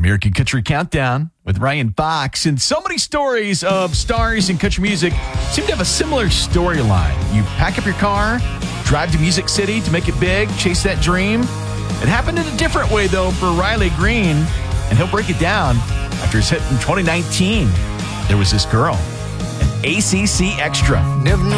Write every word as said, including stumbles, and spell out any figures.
American Country Countdown with Ryan Fox. And so many stories of stars in country music seem to have a similar storyline. You pack up your car, drive to Music City to make it big, chase that dream. It happened in a different way, though, for Riley Green, and he'll break it down after his hit in twenty nineteen. There was this girl, an A C C extra. Never